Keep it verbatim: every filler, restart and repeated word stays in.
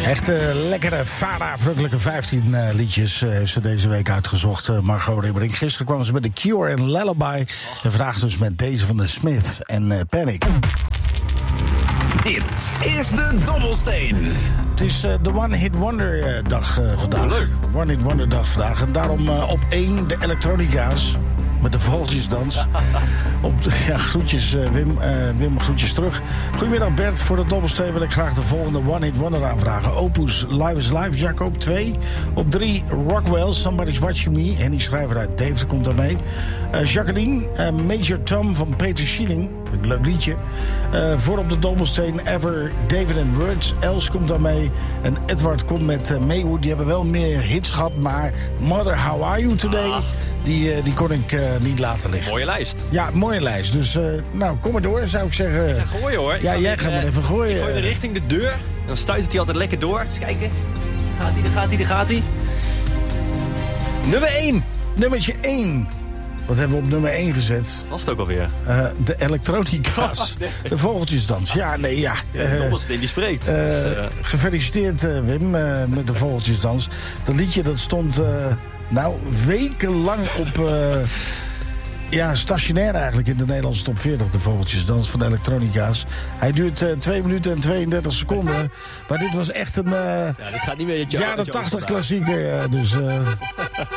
Echt uh, lekkere, vadervrukkelijke vijftien uh, liedjes uh, heeft ze deze week uitgezocht, uh, Margot Ribberink. Gisteren kwam ze met The Cure en Lullaby. En vandaag dus met deze van The Smiths en uh, Panic. Dit is de Dobbelsteen. Het is uh, de One Hit Wonder uh, dag uh, vandaag. Oh, leuk. One Hit Wonder dag vandaag. En daarom uh, op één de elektronica's. Met de vogeltjesdans. Op de, ja, groetjes uh, Wim, uh, Wim, groetjes terug. Goedemiddag Bert, voor de Dobbelsteen wil ik graag de volgende One Hit Wonder aanvragen. Opus Live is Live, Jacob twee. Op drie Rockwell, Somebody's Watching Me. Henny Schrijver uit Deventer komt daarmee. Uh, Jacqueline, uh, Major Tom van Peter Schilling. Een leuk liedje. Uh, voor op de Dobbelsteen Ever, David and Words. Els komt daarmee. En Edward komt met uh, Maywood. Die hebben wel meer hits gehad, maar Mother How Are You Today... Ah. Die, uh, die kon ik uh, niet laten liggen. Mooie lijst. Ja, mooie lijst. Dus uh, nou, kom maar door, zou ik zeggen. Ik ga gooien hoor. Ik ja, jij gaat maar even gooien. Ik gooi de richting de deur. Dan stuitert hij altijd lekker door. Eens kijken. Gaat hij, daar gaat hij, daar gaat hij. Nummer één. Nummertje één. Wat hebben we op nummer één gezet? Was het ook alweer? Uh, de elektronica's. Nee. De vogeltjesdans. Ja, nee, ja. Uh, de Dobbelsteen die spreekt. Uh, dus, uh... Gefeliciteerd uh, Wim uh, met de vogeltjesdans. Dat liedje dat stond uh, nou wekenlang op... Uh, ja, stationair eigenlijk in de Nederlandse top veertig. De vogeltjesdans van de elektronica's. Hij duurt uh, twee minuten en tweeëndertig seconden. Maar dit was echt een... Uh, ja, dit gaat niet meer. jaren tachtig klassieker. Uh, dus... Uh,